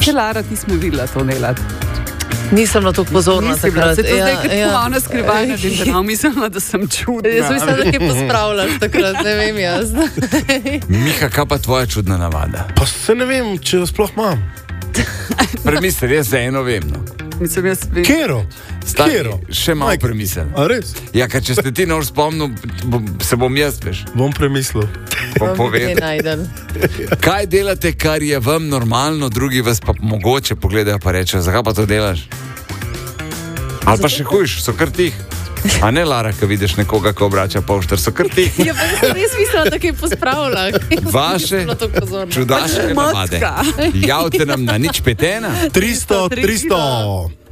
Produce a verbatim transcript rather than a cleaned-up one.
Če Lara, ti smo videla to delati. Nisem na to pozorna. Nisi bila, se to ja, zdaj, kot ja. ponovno skrivajna, da mislila, da sem čudna. Jaz mislim, da kje pospravljaš takrat, ne vem jaz. Miha, kaj pa tvoja čudna navada? Pa se ne vem, če jo sploh imam. Premisli, jaz za eno vem, no. Mislim, jaz vem. Kero? Stari, Kero? še malo premisel. A res? Ja, ker če ste ti nož spomnil, bom, se bom jaz, veš. Bom premislil. Bom povedal. Kaj delate, kar je vam normalno, drugi vas pa mogoče pogledajo pa rečejo, zakaj pa to delaš? Ali pa še hujš, so kar tih. A ne, Lara, ko vidiš nekoga, ko obrača poštar, so kar tih. Ja, pa sem res mislila, da kje pospravlja. Vaše čudaške navade. Javite nam na nič pet ena. tristo, tristo.